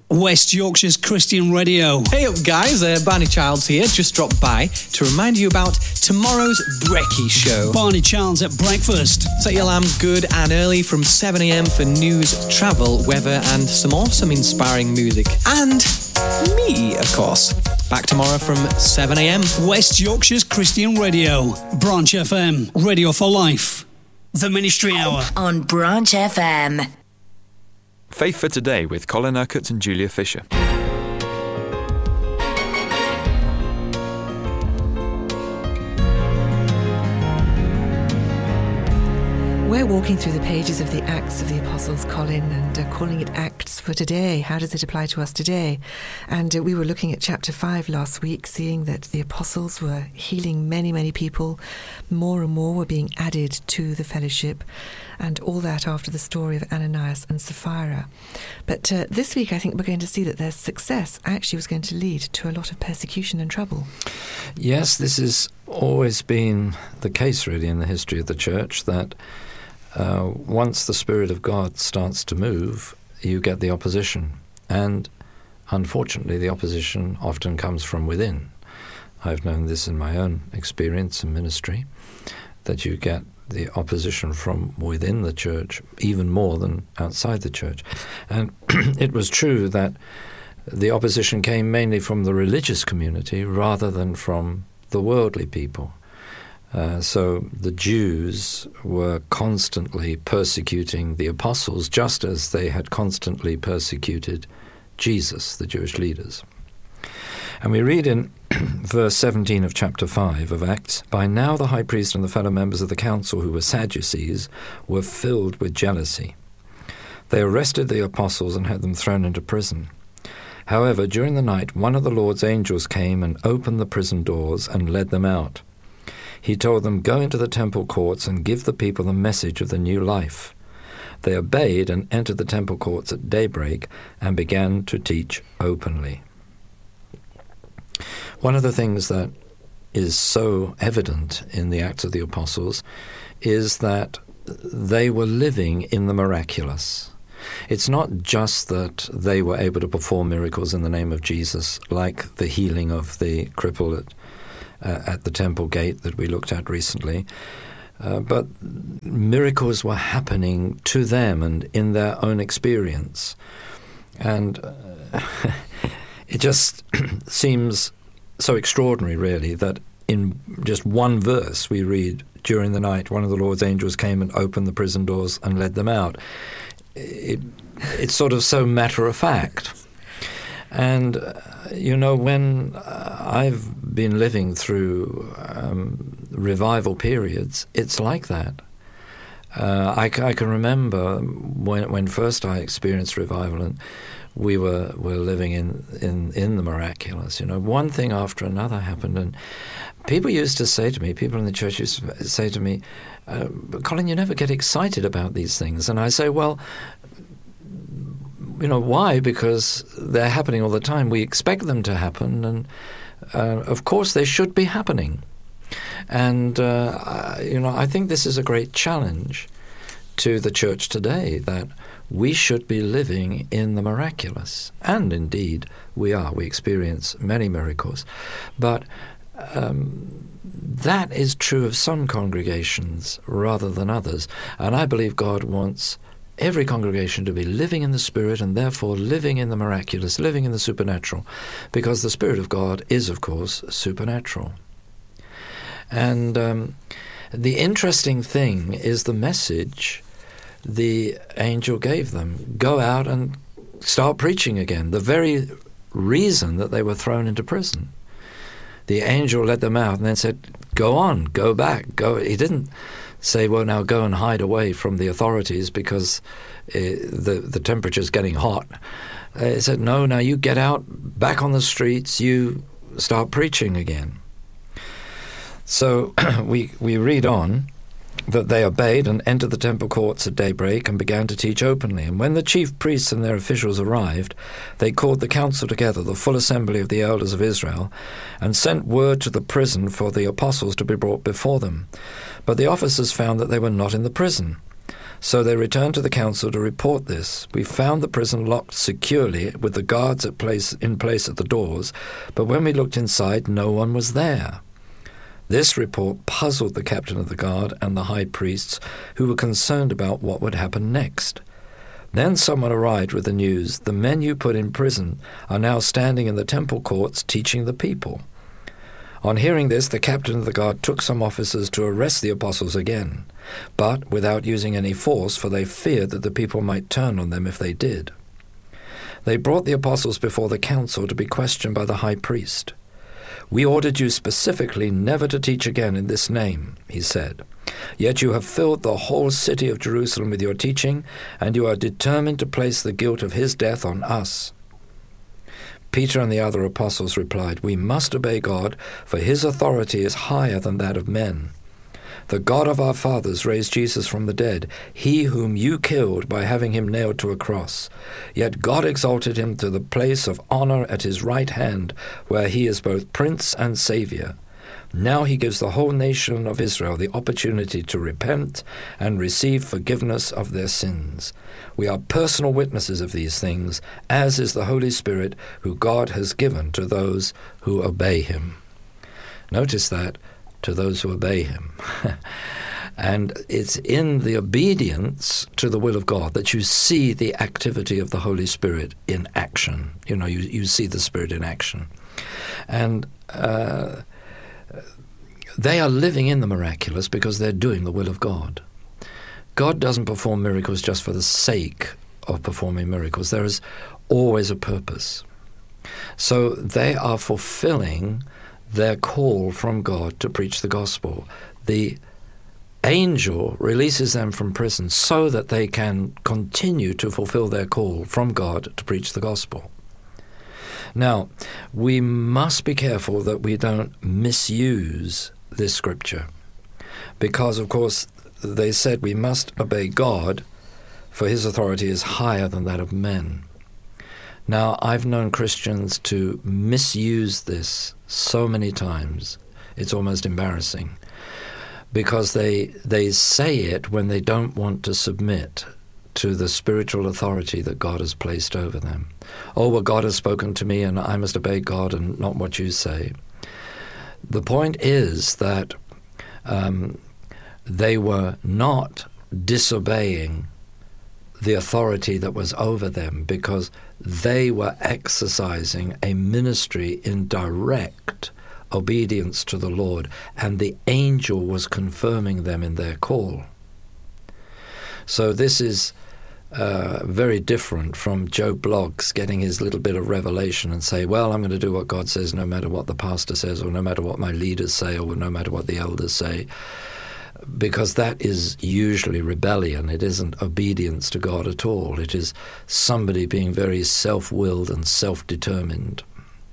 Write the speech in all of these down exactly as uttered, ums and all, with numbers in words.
West Yorkshire's Christian Radio. Hey up guys, uh, Barney Childs here, just dropped by to remind you about tomorrow's Brekkie Show. Barney Childs at breakfast. Set your alarm good and early from seven a m for news, travel, weather and some awesome inspiring music. And me, of course. Back tomorrow from seven a m West Yorkshire's Christian Radio. Branch F M. Radio for Life. The Ministry Hour. On Branch F M. Faith for Today with Colin Urquhart and Julia Fisher. We're walking through the pages of the Acts of the Apostles, Colin, and uh, calling it Acts for Today. How does it apply to us today? And uh, we were looking at chapter five last week, seeing that the apostles were healing many, many people. More and more were being added to the fellowship, and all that after the story of Ananias and Sapphira. But uh, this week, I think we're going to see that their success actually was going to lead to a lot of persecution and trouble. Yes, this has always been the case, really, in the history of the church, that Uh, once the Spirit of God starts to move, you get the opposition. And unfortunately, the opposition often comes from within. I've known this in my own experience in ministry, that you get the opposition from within the church even more than outside the church. And it was true that the opposition came mainly from the religious community rather than from the worldly people. Uh, so the Jews were constantly persecuting the apostles, just as they had constantly persecuted Jesus, the Jewish leaders. And we read in verse seventeen of chapter five of Acts, "By now the high priest and the fellow members of the council, who were Sadducees, were filled with jealousy. They arrested the apostles and had them thrown into prison. However, during the night, one of the Lord's angels came and opened the prison doors and led them out. He told them, 'Go into the temple courts and give the people the message of the new life.' They obeyed and entered the temple courts at daybreak and began to teach openly." One of the things that is so evident in the Acts of the Apostles is that they were living in the miraculous. It's not just that they were able to perform miracles in the name of Jesus, like the healing of the cripple at Uh, at the temple gate that we looked at recently, uh, but miracles were happening to them and in their own experience. And uh, it just seems so extraordinary, really, that in just one verse we read, "During the night, one of the Lord's angels came and opened the prison doors and led them out." It, it's sort of so matter-of-fact. And, uh, you know, when uh, I've been living through um, revival periods, it's like that. Uh, I, I can remember when when first I experienced revival and we were, were living in, in, in the miraculous. You know, one thing after another happened, and people used to say to me, people in the church used to say to me, uh, "Colin, you never get excited about these things." And I say, well, you know, why? Because they're happening all the time. We expect them to happen, and uh, of course they should be happening. And, uh, you know, I think this is a great challenge to the church today, that we should be living in the miraculous. And indeed, we are. We experience many miracles. But um, that is true of some congregations rather than others. And I believe God wants every congregation to be living in the Spirit and therefore living in the miraculous, living in the supernatural, because the Spirit of God is, of course, supernatural. And um, the interesting thing is the message the angel gave them. Go out and start preaching again. The very reason that they were thrown into prison. The angel led them out and then said, "Go on, go back, go." He didn't say, well, now go and hide away from the authorities because uh, the, the temperature's getting hot. Uh, he said, no, now you get out, back on the streets, you start preaching again. So we, we read on that they obeyed and entered the temple courts at daybreak and began to teach openly. And when the chief priests and their officials arrived, they called the council together, the full assembly of the elders of Israel, and sent word to the prison for the apostles to be brought before them. But the officers found that they were not in the prison. So they returned to the council to report this. We found the prison locked securely with the guards at place, in place at the doors, but when we looked inside, no one was there. This report puzzled the captain of the guard and the high priests, who were concerned about what would happen next. Then someone arrived with the news, "The men you put in prison are now standing in the temple courts teaching the people." On hearing this, the captain of the guard took some officers to arrest the apostles again, but without using any force, for they feared that the people might turn on them if they did. They brought the apostles before the council to be questioned by the high priest. "We ordered you specifically never to teach again in this name," he said. "Yet you have filled the whole city of Jerusalem with your teaching, and you are determined to place the guilt of his death on us." Peter and the other apostles replied, "We must obey God, for his authority is higher than that of men. The God of our fathers raised Jesus from the dead, he whom you killed by having him nailed to a cross. Yet God exalted him to the place of honor at his right hand, where he is both Prince and Savior. Now he gives the whole nation of Israel the opportunity to repent and receive forgiveness of their sins. We are personal witnesses of these things, as is the Holy Spirit, who God has given to those who obey him." Notice that, to those who obey him. And it's in the obedience to the will of God that you see the activity of the Holy Spirit in action. You know, you, you see the Spirit in action. And uh, they are living in the miraculous because they're doing the will of God. God doesn't perform miracles just for the sake of performing miracles. There is always a purpose. So they are fulfilling their call from God to preach the gospel. The angel releases them from prison so that they can continue to fulfill their call from God to preach the gospel. Now, we must be careful that we don't misuse this scripture, because, of course, they said we must obey God, for his authority is higher than that of men. Now, I've known Christians to misuse this so many times, it's almost embarrassing, because they they say it when they don't want to submit to the spiritual authority that God has placed over them. Oh, well, God has spoken to me and I must obey God and not what you say. The point is that um, they were not disobeying the authority that was over them, because they were exercising a ministry in direct obedience to the Lord, and the angel was confirming them in their call. So this is uh, very different from Joe Bloggs getting his little bit of revelation and say, well, I'm going to do what God says no matter what the pastor says, or no matter what my leaders say, or no matter what the elders say, because that is usually rebellion. It isn't obedience to God at all. It is somebody being very self-willed and self-determined.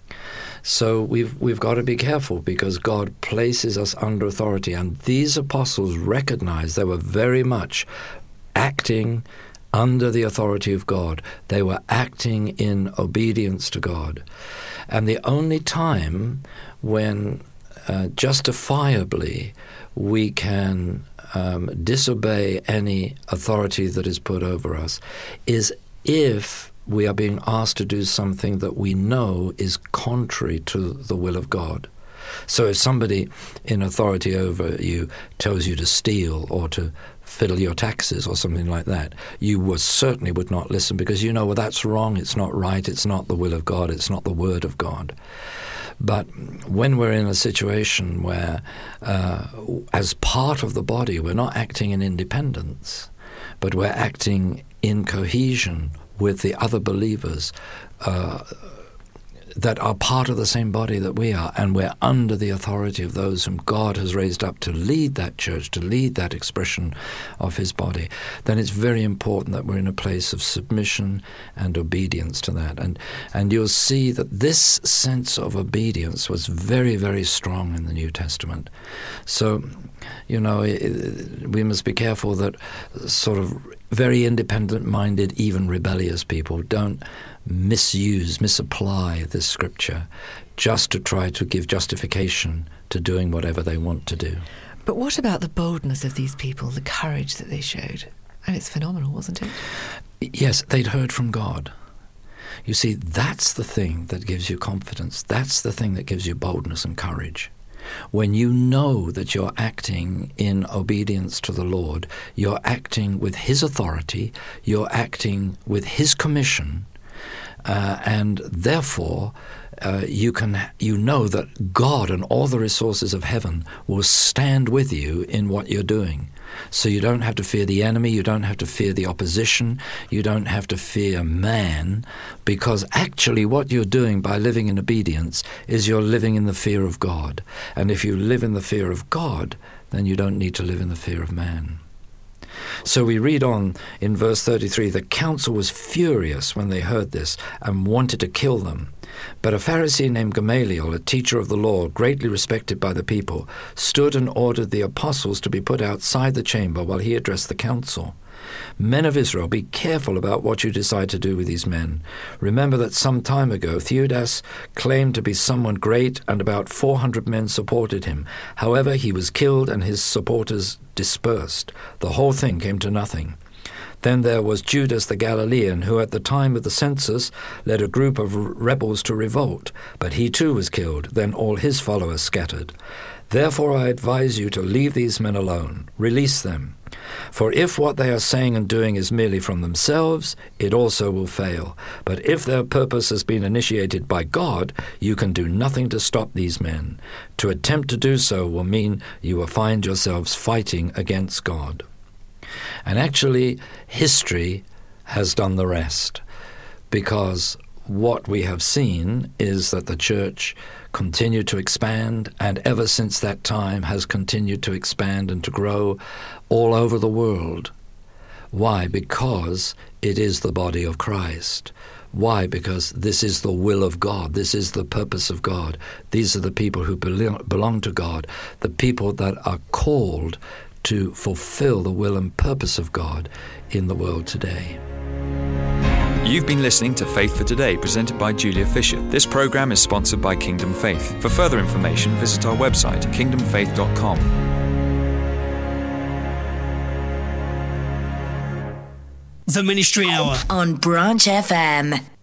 So we've we've got to be careful, because God places us under authority, and these apostles recognized they were very much acting under the authority of God. They were acting in obedience to God. And the only time when uh, justifiably we can um, disobey any authority that is put over us is if we are being asked to do something that we know is contrary to the will of God. So if somebody in authority over you tells you to steal or to fiddle your taxes or something like that, you would certainly would not listen, because you know, well, that's wrong, it's not right, it's not the will of God, it's not the word of God. But when we're in a situation where, uh, as part of the body, we're not acting in independence, but we're acting in cohesion with the other believers uh, that are part of the same body that we are, and we're under the authority of those whom God has raised up to lead that church, to lead that expression of his body, then it's very important that we're in a place of submission and obedience to that. And and you'll see that this sense of obedience was very, very strong in the New Testament. So, you know, it, we must be careful that sort of very independent-minded, even rebellious people don't misuse, misapply this scripture just to try to give justification to doing whatever they want to do. But what about the boldness of these people, the courage that they showed? And it's phenomenal, wasn't it? Yes, they'd heard from God. You see, that's the thing that gives you confidence. That's the thing that gives you boldness and courage. When you know that you're acting in obedience to the Lord, you're acting with His authority, you're acting with His commission, uh, and therefore uh, you can you know that God and all the resources of heaven will stand with you in what you're doing. So you don't have to fear the enemy, you don't have to fear the opposition, you don't have to fear man, because actually what you're doing by living in obedience is you're living in the fear of God. And if you live in the fear of God, then you don't need to live in the fear of man. So we read on in verse thirty-three, the council was furious when they heard this and wanted to kill them. But a Pharisee named Gamaliel, a teacher of the law, greatly respected by the people, stood and ordered the apostles to be put outside the chamber while he addressed the council. Men of Israel, be careful about what you decide to do with these men. Remember that some time ago Theudas claimed to be someone great, and about four hundred men supported him. However, he was killed and his supporters dispersed. The whole thing came to nothing. Then there was Judas the Galilean, who at the time of the census led a group of rebels to revolt, but he too was killed. Then all his followers scattered. Therefore I advise you to leave these men alone, release them. For if what they are saying and doing is merely from themselves, it also will fail. But if their purpose has been initiated by God, you can do nothing to stop these men. To attempt to do so will mean you will find yourselves fighting against God. And actually, history has done the rest, because what we have seen is that the church continued to expand, and ever since that time has continued to expand and to grow all over the world. Why? Because it is the body of Christ. Why? Because this is the will of God. This is the purpose of God. These are the people who belong to God, the people that are called to fulfill the will and purpose of God in the world today. You've been listening to Faith for Today, presented by Julia Fisher. This program is sponsored by Kingdom Faith. For further information, visit our website, kingdom faith dot com. The Ministry Hour on Branch F M.